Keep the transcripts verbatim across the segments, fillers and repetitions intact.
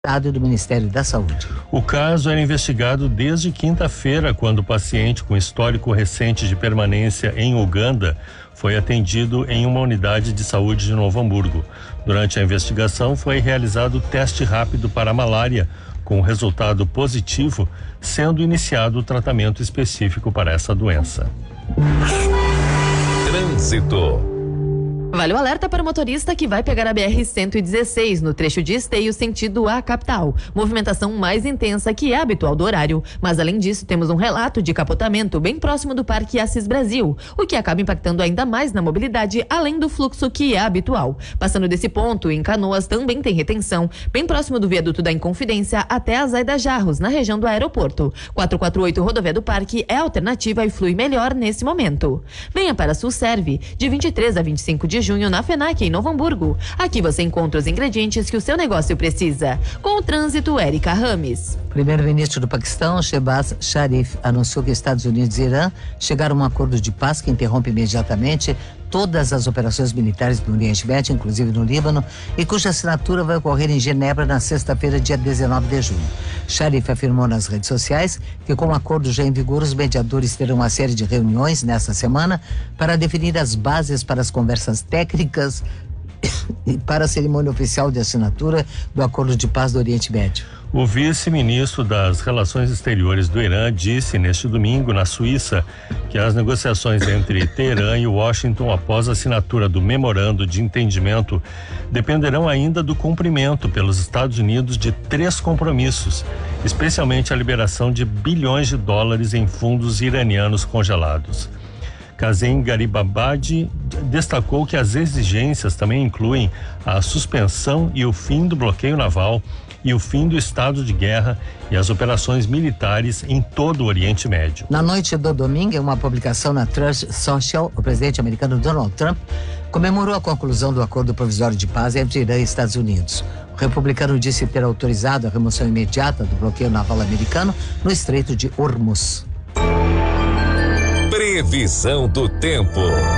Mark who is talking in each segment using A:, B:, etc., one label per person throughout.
A: e do Ministério da Saúde.
B: O caso era investigado desde quinta-feira, quando o paciente com histórico recente de permanência em Uganda foi atendido em uma unidade de saúde de Novo Hamburgo. Durante a investigação foi realizado teste rápido para a malária, com resultado positivo, sendo iniciado o tratamento específico para essa doença.
C: Trânsito.
D: Vale o alerta para o motorista que vai pegar a B R cento e dezesseis no trecho de Esteio sentido à capital. Movimentação mais intensa que é habitual do horário. Mas além disso, temos um relato de capotamento bem próximo do Parque Assis Brasil, o que acaba impactando ainda mais na mobilidade, além do fluxo que é habitual. Passando desse ponto, em Canoas também tem retenção, bem próximo do viaduto da Inconfidência até a Zaida Jarros, na região do aeroporto. quatrocentos e quarenta e oito Rodovia do Parque é alternativa e flui melhor nesse momento. Venha para a Sulserve, de vinte e três a vinte e cinco de junho na FENAC em Novo Hamburgo. Aqui você encontra os ingredientes que o seu negócio precisa. Com o trânsito, Érica Rames.
A: Primeiro-ministro do Paquistão, Shehbaz Sharif, anunciou que Estados Unidos e Irã chegaram a um acordo de paz que interrompe imediatamente todas as operações militares do Oriente Médio, inclusive no Líbano, e cuja assinatura vai ocorrer em Genebra na sexta-feira, dia dezenove de junho. Sharif afirmou nas redes sociais que, com o acordo já em vigor, os mediadores terão uma série de reuniões nesta semana para definir as bases para as conversas técnicas e para a cerimônia oficial de assinatura do Acordo de Paz do Oriente Médio.
B: O vice-ministro das Relações Exteriores do Irã disse neste domingo, na Suíça, que as negociações entre Teherã e Washington após a assinatura do memorando de entendimento dependerão ainda do cumprimento pelos Estados Unidos de três compromissos, especialmente a liberação de bilhões de dólares em fundos iranianos congelados. Kazem Garibabadi destacou que as exigências também incluem a suspensão e o fim do bloqueio naval e o fim do estado de guerra e as operações militares em todo o Oriente Médio.
A: Na noite do domingo, em uma publicação na Truth Social, o presidente americano Donald Trump comemorou a conclusão do acordo provisório de paz entre Irã e Estados Unidos. O republicano disse ter autorizado a remoção imediata do bloqueio naval americano no Estreito de Hormuz.
C: Previsão do tempo.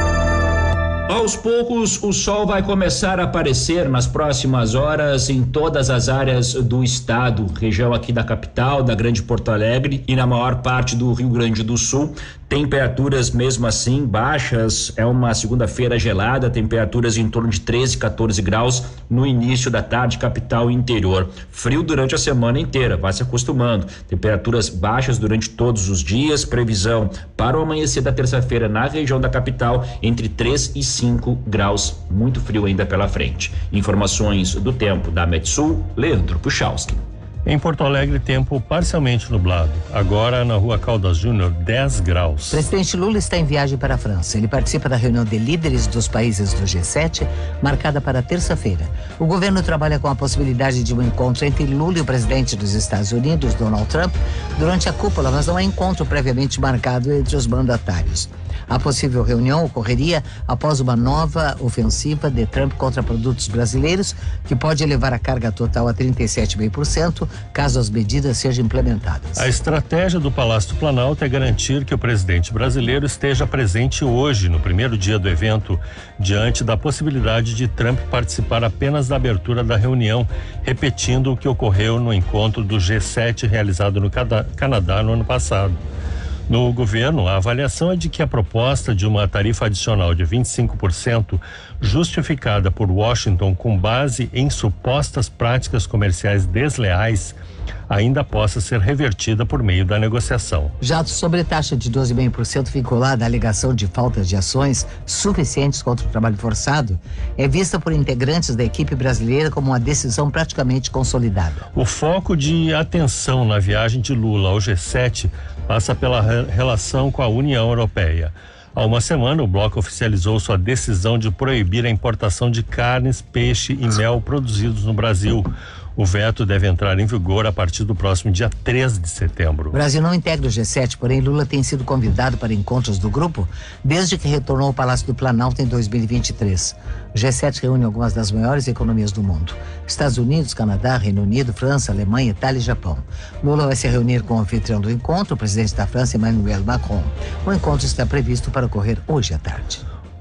E: Aos poucos, o sol vai começar a aparecer nas próximas horas em todas as áreas do estado, região aqui da capital, da Grande Porto Alegre e na maior parte do Rio Grande do Sul. Temperaturas mesmo assim baixas, é uma segunda-feira gelada, temperaturas em torno de treze, quatorze graus no início da tarde, capital e interior. Frio durante a semana inteira, vai se acostumando. Temperaturas baixas durante todos os dias, previsão para o amanhecer da terça-feira na região da capital entre três e cinco graus, muito frio ainda pela frente. Informações do tempo da Metsul, Leandro Puchalski.
B: Em Porto Alegre, tempo parcialmente nublado. Agora, na Rua Caldas Júnior, dez graus.
A: O presidente Lula está em viagem para a França. Ele participa da reunião de líderes dos países do G sete, marcada para terça-feira. O governo trabalha com a possibilidade de um encontro entre Lula e o presidente dos Estados Unidos, Donald Trump, durante a cúpula, mas não há encontro previamente marcado entre os mandatários. A possível reunião ocorreria após uma nova ofensiva de Trump contra produtos brasileiros, que pode elevar a carga total a trinta e sete vírgula cinco por cento, caso as medidas sejam implementadas.
B: A estratégia do Palácio do Planalto é garantir que o presidente brasileiro esteja presente hoje, no primeiro dia do evento, diante da possibilidade de Trump participar apenas da abertura da reunião, repetindo o que ocorreu no encontro do G sete realizado no Canadá no ano passado. No governo, a avaliação é de que a proposta de uma tarifa adicional de vinte e cinco por cento, justificada por Washington com base em supostas práticas comerciais desleais, ainda possa ser revertida por meio da negociação.
A: Já sobre taxa de doze vírgula cinco por cento vinculada à alegação de falta de ações suficientes contra o trabalho forçado, é vista por integrantes da equipe brasileira como uma decisão praticamente consolidada.
B: O foco de atenção na viagem de Lula ao G sete passa pela re- relação com a União Europeia. Há uma semana, o bloco oficializou sua decisão de proibir a importação de carnes, peixe e mel produzidos no Brasil. O veto deve entrar em vigor a partir do próximo dia três de setembro.
A: O Brasil não integra o G sete, porém Lula tem sido convidado para encontros do grupo desde que retornou ao Palácio do Planalto em dois mil e vinte e três. O G sete reúne algumas das maiores economias do mundo: Estados Unidos, Canadá, Reino Unido, França, Alemanha, Itália e Japão. Lula vai se reunir com o anfitrião do encontro, o presidente da França, Emmanuel Macron. O encontro está previsto para ocorrer hoje à tarde.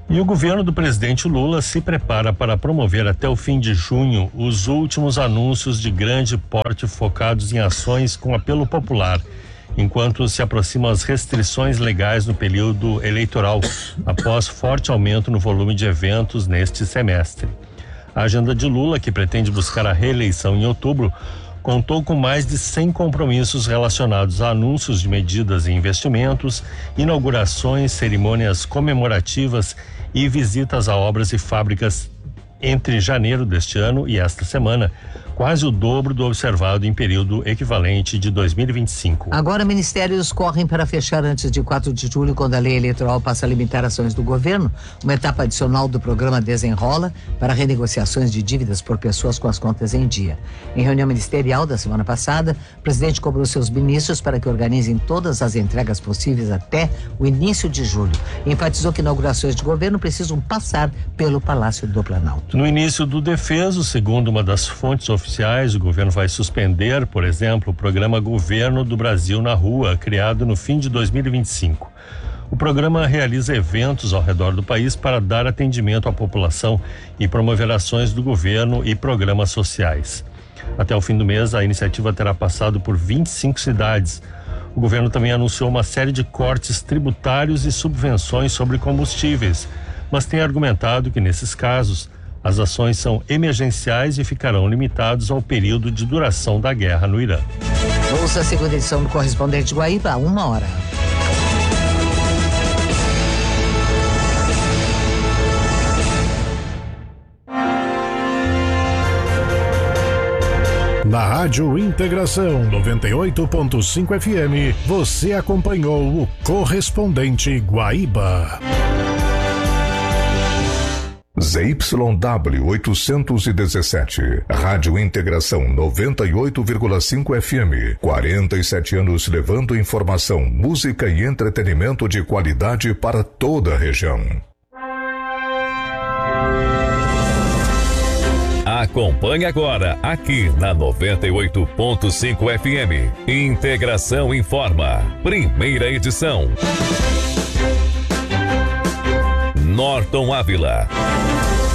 B: E o governo do presidente Lula se prepara para promover até o fim de junho os últimos anúncios de grande porte focados em ações com apelo popular, enquanto se aproximam as restrições legais no período eleitoral, após forte aumento no volume de eventos neste semestre. A agenda de Lula, que pretende buscar a reeleição em outubro, contou com mais de cem compromissos relacionados a anúncios de medidas e investimentos, inaugurações, cerimônias comemorativas e visitas a obras e fábricas entre janeiro deste ano e esta semana, quase o dobro do observado em período equivalente de dois mil e vinte e cinco.
A: Agora, ministérios correm para fechar antes de quatro de julho, quando a lei eleitoral passa a limitar ações do governo, uma etapa adicional do programa Desenrola para renegociações de dívidas por pessoas com as contas em dia. Em reunião ministerial da semana passada, o presidente cobrou seus ministros para que organizem todas as entregas possíveis até o início de julho. Enfatizou que inaugurações de governo precisam passar pelo Palácio do Planalto.
B: No início do defeso, segundo uma das fontes oficiais, o governo vai suspender, por exemplo, o programa Governo do Brasil na Rua, criado no fim de dois mil e vinte e cinco. O programa realiza eventos ao redor do país para dar atendimento à população e promover ações do governo e programas sociais. Até o fim do mês, a iniciativa terá passado por vinte e cinco cidades. O governo também anunciou uma série de cortes tributários e subvenções sobre combustíveis, mas tem argumentado que, nesses casos, as ações são emergenciais e ficarão limitados ao período de duração da guerra no Irã.
A: Ouça a segunda edição do Correspondente Guaíba, a uma hora.
F: Na Rádio Integração noventa e oito ponto cinco F M, você acompanhou o Correspondente Guaíba.
C: Z Y W oitocentos e dezessete, Rádio Integração noventa e oito vírgula cinco F M, quarenta e sete anos levando informação, música e entretenimento de qualidade para toda a região. Acompanhe agora, aqui na noventa e oito ponto cinco F M, Integração Informa, primeira edição. Norton Ávila.